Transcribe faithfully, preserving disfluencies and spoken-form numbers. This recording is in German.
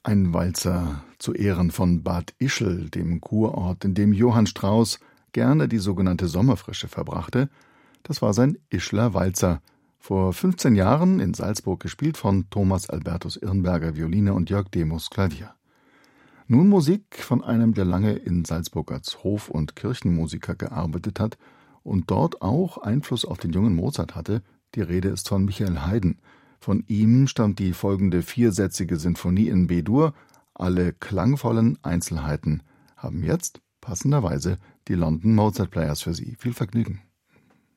Ein Walzer zu Ehren von Bad Ischl, dem Kurort, in dem Johann Strauss gerne die sogenannte Sommerfrische verbrachte. Das war sein Ischler Walzer, vor fünfzehn Jahren in Salzburg gespielt von Thomas Albertus Irnberger Violine und Jörg Demus Klavier. Nun Musik von einem, der lange in Salzburg als Hof- und Kirchenmusiker gearbeitet hat und dort auch Einfluss auf den jungen Mozart hatte. Die Rede ist von Michael Haydn. Von ihm stammt die folgende viersätzige Sinfonie in B-Dur. Alle klangvollen Einzelheiten haben jetzt passenderweise die London Mozart Players für Sie. Viel Vergnügen.